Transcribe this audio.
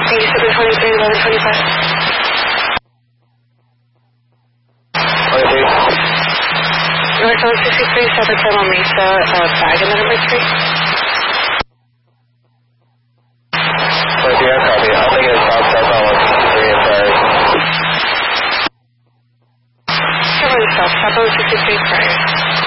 North 63, South Carolina Mesa, bag in the number 3.